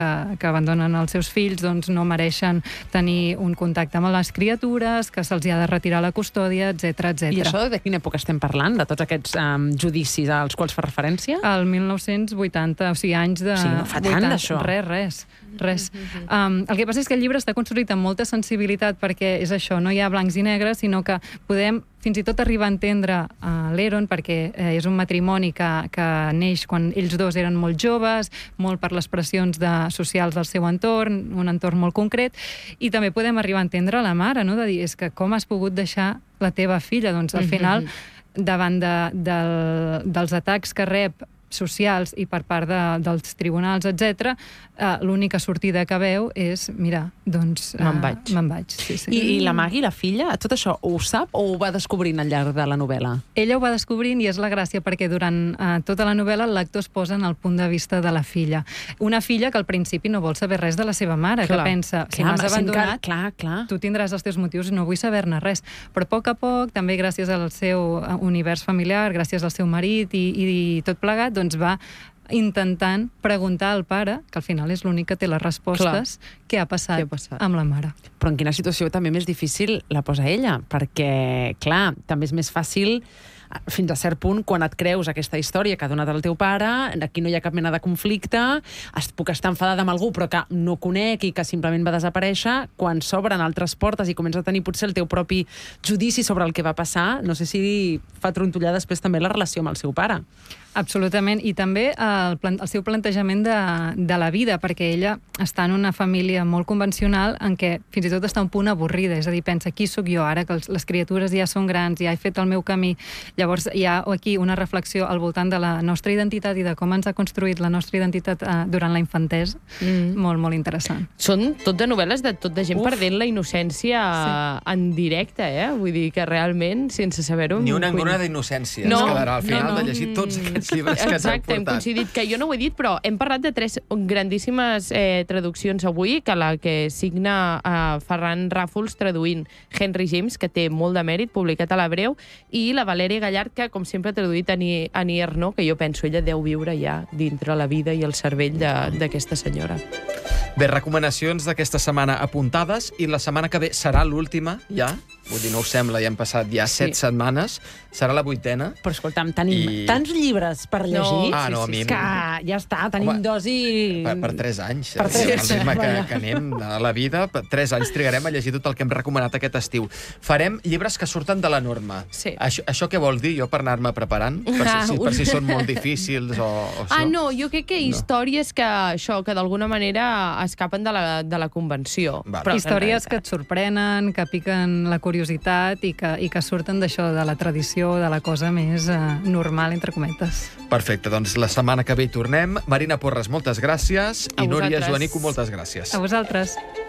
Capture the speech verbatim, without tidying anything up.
que abandonen els seus fills doncs no mereixen tenir un contacte amb les criatures, que se'ls ha de retirar la custòdia, etcètera, etcètera. I això de quina època estem parlant, de tots aquests um, judicis als quals fa referència? El mil nou-cents vuitanta, o sigui, anys de... O sigui, no fa tant, d'això. Res, res, res. Um, el que passa és que el llibre està construït amb molta sensibilitat perquè és això, no hi ha blancs i negres, sinó que podem fins i tot arribar a entendre uh, l'Aaron, perquè eh, és un matrimoni que, que neix quan ells dos eren molt joves, molt per les pressions de, socials del seu entorn, un entorn molt concret, i també podem arribar a entendre la mare, no? De dir, és que com has pogut deixar la teva filla? Doncs al final, davant de, del, dels atacs que rep socials i per part de, dels tribunals, etcètera, eh, l'única sortida que veu és, mira, doncs... Eh, me'n vaig. Me'n vaig, sí, sí. I, I la Maggie, la filla, tot això ho sap o ho va descobrint al llarg de la novel·la? Ella ho va descobrint i és la gràcia perquè durant eh, tota la novel·la el lector es posa en el punt de vista de la filla. Una filla que al principi no vol saber res de la seva mare, clar, que pensa, si m'has abandonat, clar, clar. tu tindràs els teus motius i no vull saber-ne res. Però a poc a poc, també gràcies al seu univers familiar, gràcies al seu marit i, i tot plegat, doncs va intentant preguntar al pare, que al final és l'únic que té les respostes, clar, què ha passat, què ha passat amb la mare. Però en quina situació també més difícil la posa ella, perquè, clar, també és més fàcil fins a cert punt, quan et creus aquesta història que ha donat el teu pare, aquí no hi ha cap mena de conflicte, puc estar enfadada amb algú però que no conec i que simplement va desaparèixer, quan s'obren altres portes i comença a tenir potser el teu propi judici sobre el que va passar, no sé si fa trontollar després també la relació amb el seu pare. Absolutament, i també el, el seu plantejament de, de la vida, perquè ella està en una família molt convencional en què fins i tot està un punt avorrida, és a dir, pensa, qui sóc jo ara, que els, les criatures ja són grans, ja he fet el meu camí. Llavors hi ha aquí una reflexió al voltant de la nostra identitat i de com ens ha construït la nostra identitat eh, durant la infantesa, mm. molt, molt interessant. Són tot de novel·les de tot de gent Uf. perdent la innocència sí. en directe, eh? Vull dir que realment, sense saber-ho... Ni una engruna d'innocència no, ens quedarà al final no, no. de llegir tots aquests llibres que t'han Exacte, hem portat. coincidit, que jo no ho he dit, però hem parlat de tres grandíssimes eh, traduccions avui, que la que signa eh, Ferran Ràfols traduint Henry James, que té molt de mèrit, publicat a l'Hebreu, i la Valèria Gallard, que com sempre ha traduït Annie, Annie Ernaux, que jo penso ella deu viure ja dintre la vida i el cervell d'aquesta senyora. Bé, recomanacions d'aquesta setmana apuntades, i la setmana que ve serà l'última, ja? Vull dir, no us sembla, ja han passat ja sí. set setmanes, serà la vuitena. Però escolta'm, tenim I... tants llibres per llegir, no. ah, no, a mi... que ja està, tenim Home, dosi... Per, per tres anys, per tres el ritme que, que anem a la vida, per tres anys trigarem a llegir tot el que hem recomanat aquest estiu. Farem llibres que surten de la norma. Sí. Això, això què vol dir, jo, per anar-me preparant? Per si, per si són molt difícils o, o Ah, no, jo crec que històries que, això, que d'alguna manera escapen de la, de la convenció. Però històries que et sorprenen, que piquen la curiositat i que, i que surten d'això, de la tradició, de la cosa més eh, normal, entre cometes. Perfecte, doncs la setmana que ve hi tornem. Marina Porres, moltes gràcies. A I Núria vosaltres. Joanico, moltes gràcies. A vosaltres.